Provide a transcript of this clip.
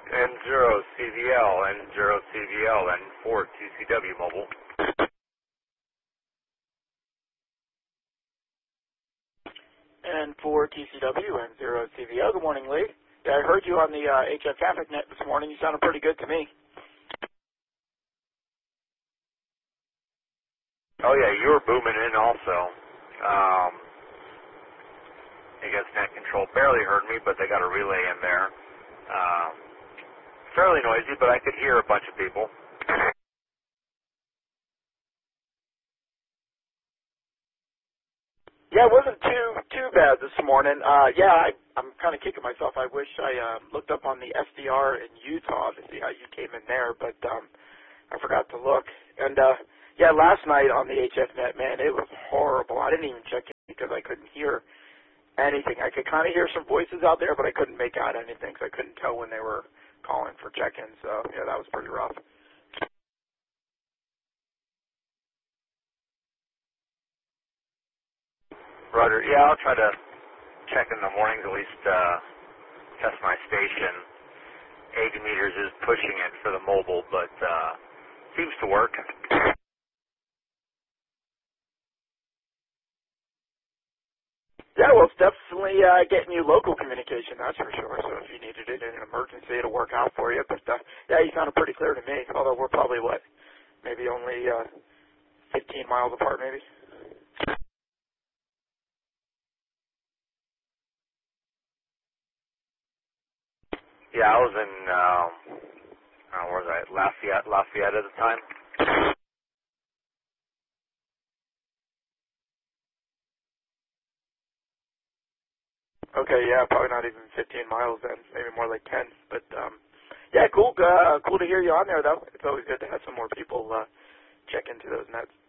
N0CVL, N0CVL, N4 TCW mobile. N4 TCW, N0CVL. Good morning, Lee. Yeah, I heard you on the HF Traffic Net this morning. You sounded pretty good to me. Oh yeah, you were booming in also. I guess Net Control barely heard me, but they got a relay in there. Fairly noisy, but I could hear a bunch of people. Yeah, it wasn't too bad this morning. I'm kind of kicking myself. I wish I looked up on the SDR in Utah to see how you came in there, but I forgot to look. And last night on the HF Net, man, it was horrible. I didn't even check it because I couldn't hear anything. I could kind of hear some voices out there, but I couldn't make out anything, so I couldn't tell when they were calling for check-in. So yeah, that was pretty rough. Roger. Yeah, I'll try to check in the mornings, at least test my station. 80 meters is pushing it for the mobile, but seems to work. Yeah, well, it's definitely getting you local communication, that's for sure. So if you needed it in an emergency, it'll work out for you. But yeah, you sounded pretty clear to me, although we're probably, maybe only 15 miles apart, maybe? Yeah, I was in, where was I? Lafayette at the time. Okay, yeah, probably not even 15 miles then, maybe more like 10. But yeah, cool to hear you on there, though. It's always good to have some more people check into those nets.